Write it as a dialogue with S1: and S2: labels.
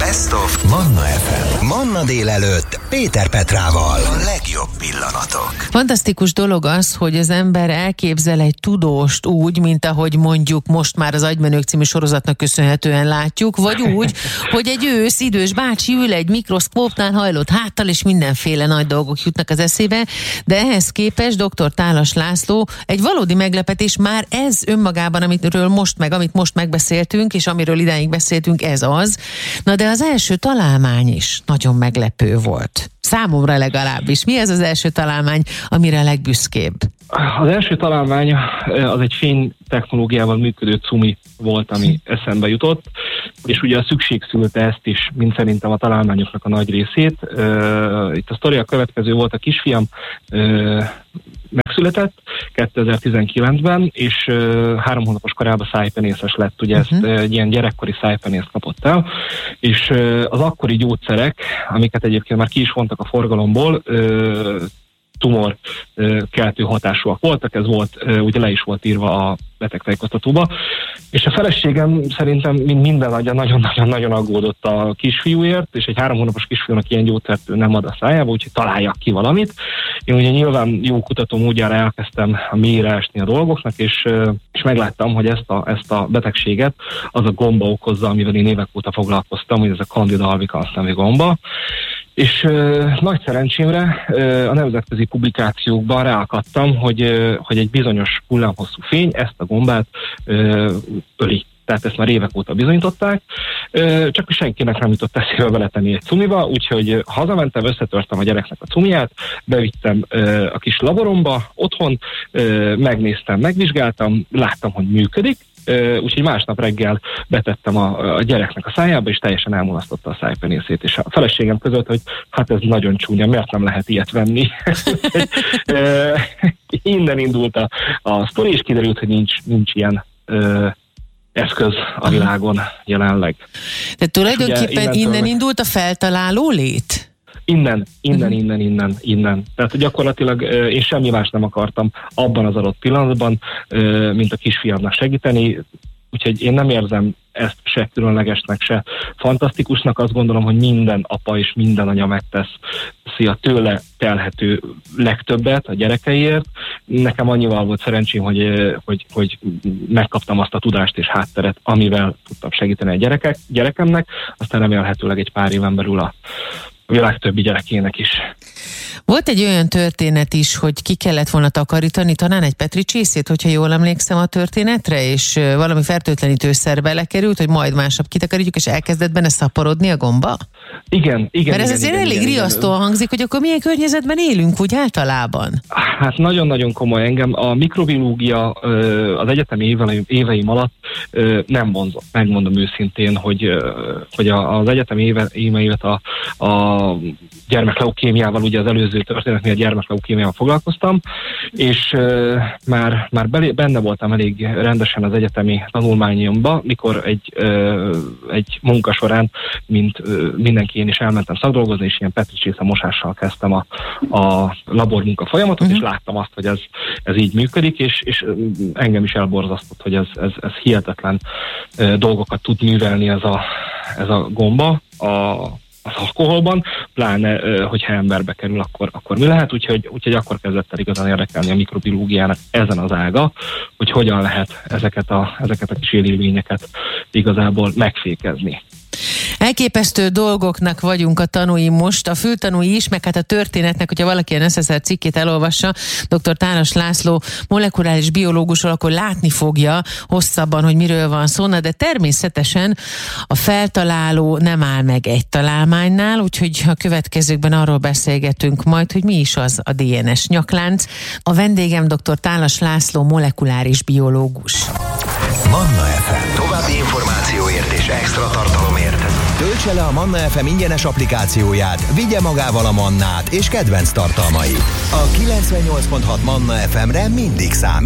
S1: Best of Manna FM. Manna délelőtt Péter Petrával. A legjobb pillanatok.
S2: Fantasztikus dolog az, hogy az ember elképzel egy tudóst úgy, mint ahogy mondjuk most már az Agymenők című sorozatnak köszönhetően látjuk, vagy úgy, hogy egy ősz idős bácsi ül egy mikroszkópnál hajlott háttal, és mindenféle nagy dolgok jutnak az eszébe, de ehhez képest dr. Tálas László egy valódi meglepetés, már ez önmagában, amit most megbeszéltünk, és amiről idáig beszéltünk, ez az. Na de az első találmány is nagyon meglepő volt. Számomra legalábbis. Mi ez az első találmány, amire a legbüszkébb?
S3: Az első találmány az egy fény technológiával működő cumi volt, ami eszembe jutott, és ugye a szükség szülte ezt is, mint szerintem a találmányoknak a nagy részét. Itt a sztori a következő volt, a kisfiam megszületett 2019-ben, és 3 hónapos korában szájpenészes lett, ugye ezt egy ilyen gyerekkori szájpenészt kapott el, és az akkori gyógyszerek, amiket egyébként már ki is vontak a forgalomból, tumor keltő hatásúak voltak, ez volt, ugye le is volt írva a betegtájékoztatóba, és a feleségem szerintem minden agya nagyon aggódott a kisfiúért, és egy 3 hónapos kisfiúnak ilyen gyógyszert nem ad a szájába, úgyhogy találjak ki valamit. Én ugye nyilván jó kutató módjára elkezdtem a mélyre esni a dolgoknak, és megláttam, hogy ezt a betegséget az a gomba okozza, amivel én évek óta foglalkoztam, hogy ez a Candida albicans nevű gomba. És nagy szerencsémre a nemzetközi publikációkban ráakadtam, hogy egy bizonyos hullámhosszú fény ezt a gombát öli. Tehát ezt már évek óta bizonyították, csak senkinek nem jutott eszébe beletenni egy cumiba, úgyhogy hazamentem, összetörtem a gyereknek a cumiját, bevittem a kis laboromba otthon, megnéztem, megvizsgáltam, láttam, hogy működik, úgyhogy másnap reggel betettem a gyereknek a szájába, és teljesen elmulasztotta a szájpenészét, és a feleségem között, hogy hát ez nagyon csúnya, miért nem lehet ilyet venni. Innen indult a sztori, és kiderült, hogy nincs ilyen eszköz a világon jelenleg.
S2: Tehát tulajdonképpen innen indult a feltaláló lét? Innen. Tehát gyakorlatilag én semmi más nem akartam abban az adott pillanatban, mint a kisfiamnak segíteni, úgyhogy én nem érzem ezt se különlegesnek, se fantasztikusnak. Azt gondolom, hogy minden apa és minden anya megteszi a tőle telhető legtöbbet a gyerekeiért. Nekem annyival volt szerencsém, hogy megkaptam azt a tudást és hátteret, amivel tudtam segíteni a gyerekemnek, aztán remélhetőleg egy pár éven belül a világ többi gyerekének is. Volt egy olyan történet is, hogy ki kellett volna takarítani talán egy Petri csészét, hogyha jól emlékszem a történetre, és valami fertőtlenítőszer belekerült, hogy majd másnap kitakarítjuk, és elkezdett benne szaporodni a gomba?
S3: Igen.
S2: Mert ez azért elég riasztóan hangzik, hogy akkor milyen környezetben élünk úgy általában? Hát
S3: nagyon-nagyon komoly. Engem a mikrobiológia az egyetemi éveim alatt nem vonzott. Megmondom őszintén, hogy az egyetemi évet a gyermekleukémiával, ugye az előző történetnél gyermekleukémiával foglalkoztam, és már benne voltam elég rendesen az egyetemi tanulmányomba, mikor egy munka során, mint mindenki, én is elmentem szakdolgozni, és ilyen Petri csésze mosással kezdtem a labormunka folyamatot, és láttam azt, hogy ez így működik, és engem is elborzasztott, hogy ez hihetetlen dolgokat tud művelni ez a gomba az alkoholban, pláne, hogyha emberbe kerül, akkor mi lehet, úgyhogy akkor kezdett el igazán érdekelni a mikrobiológiának ezen az ága, hogy hogyan lehet ezeket a kis élőlényeket igazából megfékezni.
S2: Elképesztő dolgoknak vagyunk a tanúi most, a fültanúi is, meg hát a történetnek, hogyha valaki a NSSR cikkét elolvassa, dr. Tálas László molekuláris biológusról, akkor látni fogja hosszabban, hogy miről van szó, de természetesen a feltaláló nem áll meg egy találmánynál, úgyhogy a következőkben arról beszélgetünk majd, hogy mi is az a DNS nyaklánc. A vendégem dr. Tálas László molekuláris biológus.
S1: Manna FM. További információért és extra tartalomért töltse le a Manna FM ingyenes applikációját, vigye magával a Mannát és kedvenc tartalmait. A 98.6 Manna FM-re mindig számít.